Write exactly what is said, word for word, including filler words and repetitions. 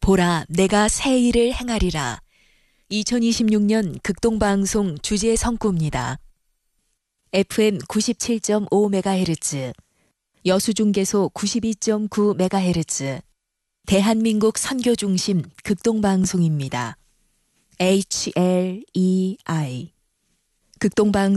보라, 내가 새 일을 행하리라. 이천이십육 년 극동방송 주제 성구입니다. 에프엠 구십칠 점 오 메가헤르츠, 여수중계소 구십이 점 구 메가헤르츠, 대한민국 선교중심 극동방송입니다. 에이치 엘 이 아이 극동방송